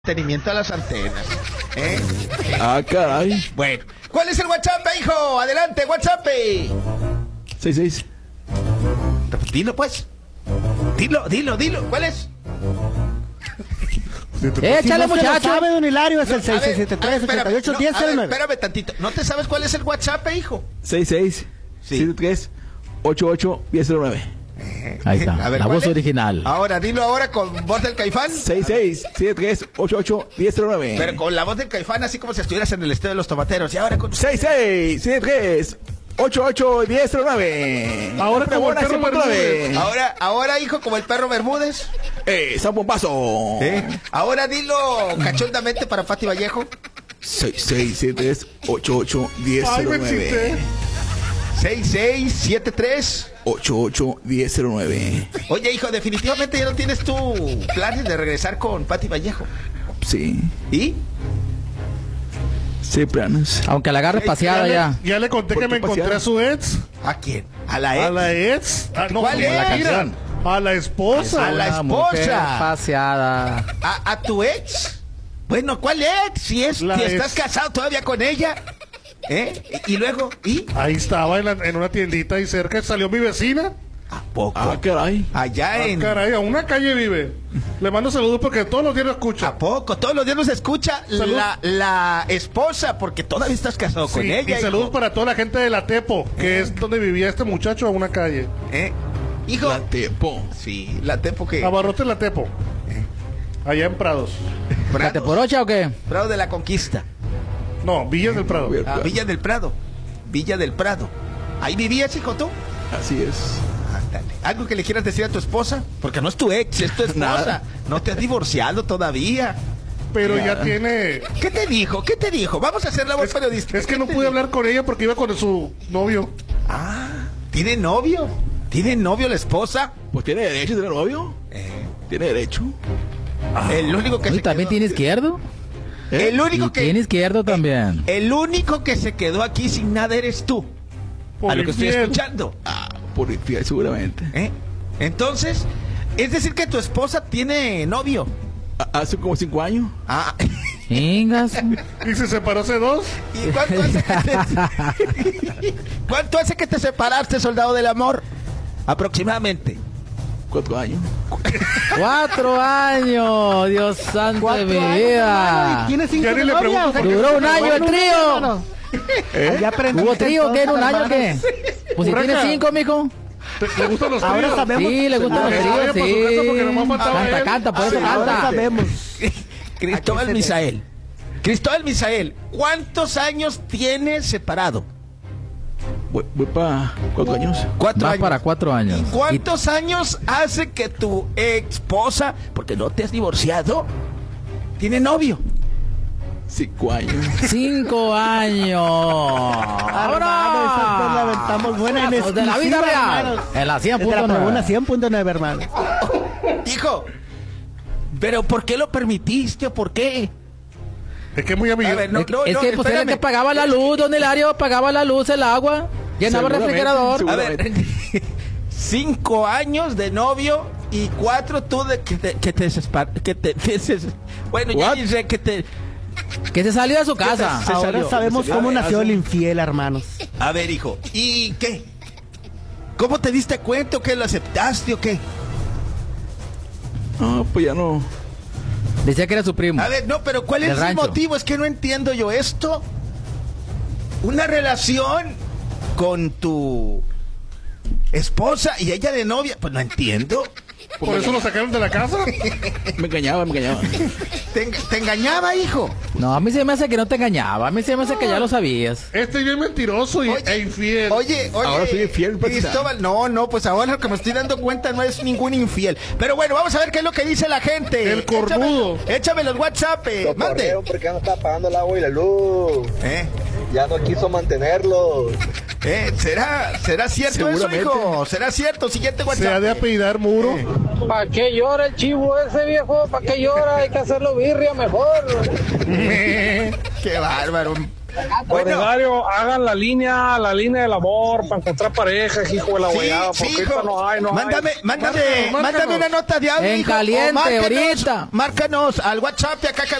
Mantenimiento a las antenas. Ah, caray. Bueno, ¿cuál es el WhatsApp, hijo? Adelante, WhatsApp. 66. Dilo, pues. Dilo. ¿Cuál es? Échale, Si no se lo muchacho. sabe, don Hilario, es el A ver, 663 espérame, 88 no, 10 a ver, 09. espérame tantito. ¿No te sabes cuál es el WhatsApp, hijo? 66. Sí. 73. 88 1009. Ahí está, A ver, la ¿cuál voz es? original. Ahora, dilo ahora con voz del Caifán. 66. 73. 88 1009. Pero con la voz del Caifán, así como si estuvieras en el estadio de los tomateros. Y ahora con... 66. 73. 88 1009. Ahora como el perro Bermúdez. Ahora, hijo, como el perro Bermúdez. San Pompazo. Ahora dilo cachondamente para Pati Vallejo. 66. 73. 88 Ay, me 1009. excité. 6673. 88 1009. Oye, hijo, definitivamente ya no tienes tú planes de regresar con Pati Vallejo. Sí. ¿Y? Sí, planos. Aunque la agarre paseada ya. Ya le conté ¿Por que qué me encontré pasear? a su ex. ¿A quién? ¿A la ex? A la ex. No, ¿Cuál como es? la canción. A la esposa. A la Una mujer esposa. paseada. ¿A tu ex? Bueno, ¿cuál ex? Si La estás ex. casado todavía con ella. Y luego, ¿y? Ahí estaba en una tiendita ahí cerca. Salió mi vecina. ¿A poco? Ah, caray. Allá Ah, en... caray, a una calle vive. Le mando saludos porque todos los días lo escucha. ¿A poco? Todos los días nos escucha Salud. la esposa, porque todavía estás casado con Sí, ella. y saludos hijo. para toda la gente de La Tepo, que es donde vivía este muchacho, a una calle. Hijo. La Tepo. Sí, la Tepo que... Abarrotes La Tepo. Allá en Prados. ¿Cate por ocha o qué? Prado de la Conquista. No, Villas del Prado. Villa del Prado. Villa del Prado. ¿Ahí vivías, hijo, tú? Así es. Ándale. ¿Algo que le quieras decir a tu esposa? Porque no es tu ex, es tu esposa. Nada. No te has divorciado todavía. Pero ya tiene... ¿Qué te dijo? ¿Qué te dijo? Vamos a hacer la voz periodística. Es que ¿Qué no te pude dijo? hablar con ella porque iba con su novio. Ah, ¿tiene novio? ¿Tiene novio la esposa? Pues tiene derecho a tener novio. Tiene derecho. El único que ¿Y se también quedó... tiene izquierdo? El Y único que... tiene izquierdo también. El único que se quedó aquí sin nada eres tú. Por A lo que estoy infiel. escuchando. Por infiel, seguramente. Entonces, es decir que tu esposa tiene novio. Hace como 5 años. Ah, Chingas. Y se separó hace 2. ¿y cuánto hace que te separaste, soldado del amor? Aproximadamente. 4 años. 4 años. Dios santo de mi vida. Ya ni le pregunto por qué. Duró un año el trío. ¿Eh? Ya aprendí. ¿Hubo trío qué? ¿En un año qué? Pues si Urraca. tiene 5, mijo. ¿Le gustan los Ahora tríos? sabemos. Sí, le gustan los Ah, tríos, vaya pa' su casa porque sí. nomás faltaba él. Canta, por eso Ah, Ahora canta. sabemos. Cristóbal Misael. Cristóbal Misael, ¿cuántos años tienes separado? Voy para 4 años. 4 Va años. para 4 años. ¿Y cuántos años hace que tu esposa, porque no te has divorciado, tiene novio? 5 años. 5 años. Hermano, esa pues la aventamos buena en Abrazos de la vida exclusiva, real. hermanos. En la Desde la tribuna 100.9. 100.9, hermano. Hijo, ¿pero por qué lo permitiste o por qué? Es que es muy amigo. A ver, no, Es que pues era el espérame. que pagaba la luz, don Hilario, pagaba la luz, el agua, llenaba el Seguramente, refrigerador. A ver, 5 años de novio y 4 tú de que te bueno, ya What? dice que te... Que se salió de su casa. Se Ahora salió. sabemos Se cómo salió. nació el infiel, hermanos. A ver, hijo, ¿y qué? ¿Cómo te diste cuenta o qué? ¿Lo aceptaste o qué? No, pues ya no. Decía que era su primo. A ver, no, pero ¿cuál es Del el rancho. motivo? Es que no entiendo yo esto. Una relación con tu esposa y ella de novia, pues no entiendo. Por eso lo sacaron de la casa. Me engañaba. Te engañaba, hijo. No, a mí se me hace que no te engañaba. A mí se me hace que ya lo sabías. Este es bien mentiroso e infiel. Oye, Ahora soy infiel, pues, Cristóbal, no, pues ahora lo que me estoy dando cuenta no es ningún infiel. Pero bueno, vamos a ver qué es lo que dice la gente. El cornudo. Échame los WhatsApp, Lo mande. corrieron porque ya no está pagando el agua y la luz. Ya no quiso mantenerlo. ¿Será cierto eso, Seguramente. hijo? ¿Será cierto? Siguiente Se ha WhatsApp. de apellidar Muro. ¿Para qué llora el chivo ese viejo? ¿Para qué llora? Hay que hacerlo birria mejor. Qué bárbaro. Olegario, hagan la línea del amor para encontrar parejas, hijo de la guayaba, porque hijo. ahorita no hay. Mándame una nota de audio. En hijo, caliente, o márcanos, ahorita. Márcanos al WhatsApp de acá.